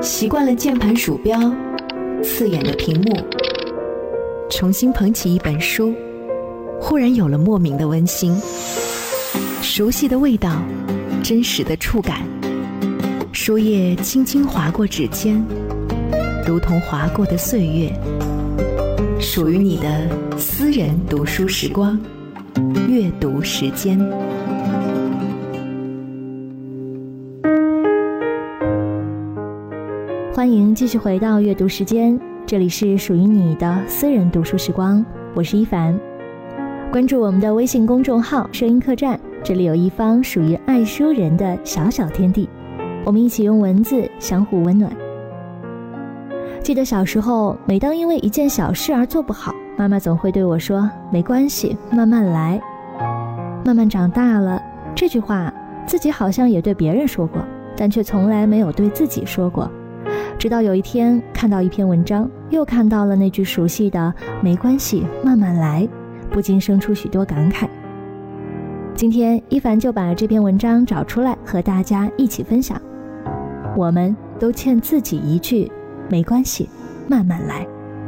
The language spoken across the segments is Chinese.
习惯了键盘鼠标，刺眼的屏幕，重新捧起一本书，忽然有了莫名的温馨。熟悉的味道，真实的触感，书页轻轻划过指尖，如同划过的岁月，属于你的私人读书时光，阅读时间。 欢迎继续回到阅读时间，这里是属于你的私人读书时光，我是一凡。关注我们的微信公众号声音客栈，这里有一方属于爱书人的小小天地，我们一起用文字相互温暖。记得小时候，每当因为一件小事而做不好，妈妈总会对我说，没关系，慢慢来。慢慢长大了，这句话自己好像也对别人说过，但却从来没有对自己说过。直到有一天看到一篇文章，又看到了那句熟悉的没关系慢慢来，不禁生出许多感慨。今天一凡就把这篇文章找出来和大家一起分享。我们都欠自己一句没关系慢慢来。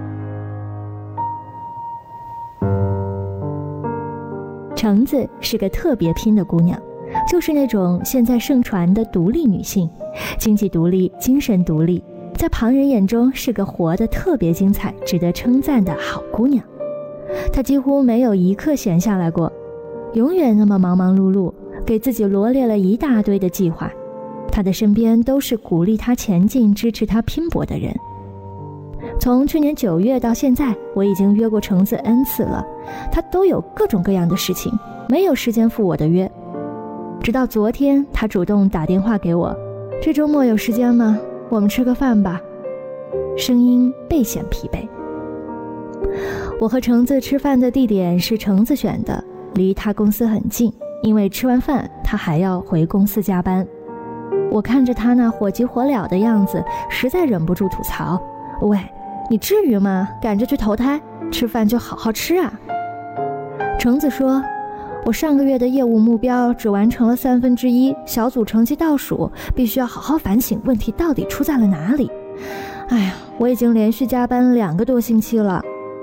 橙子是个特别拼的姑娘，就是那种现在盛传的独立女性，经济独立，精神独立，在旁人眼中是个活得特别精彩，值得称赞的好姑娘。她几乎没有一刻闲下来过，永远那么忙忙碌碌，给自己罗列了一大堆的计划。她的身边都是鼓励她前进，支持她拼搏的人。从去年9月到现在，我已经约过橙子 N 次了，她都有各种各样的事情，没有时间赴我的约。直到昨天，她主动打电话给我，这周末有时间吗？我们吃个饭吧。声音倍显疲惫。我和橙子吃饭的地点是橙子选的，离她公司很近，因为吃完饭她还要回公司加班。我看着她那火急火燎的样子，实在忍不住吐槽，喂，你至于吗？赶着去投胎，吃饭就好好吃啊。橙子说，我上个月的业务目标只完成了1/3，小组成绩倒数，必须要好好反省问题到底出在了哪里。哎呀，我已经连续加班2个多星期了。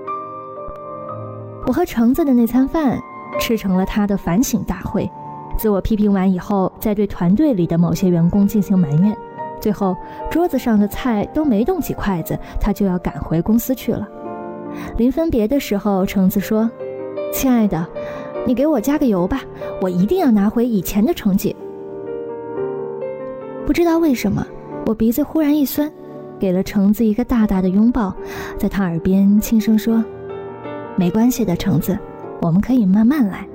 我和橙子的那餐饭吃成了他的反省大会，自我批评完以后，再对团队里的某些员工进行埋怨，最后桌子上的菜都没动起筷子，他就要赶回公司去了。临分别的时候，橙子说，亲爱的，你给我加个油吧，我一定要拿回以前的成绩。不知道为什么，我鼻子忽然一酸，给了橙子一个大大的拥抱，在他耳边轻声说，没关系的，橙子，我们可以慢慢来。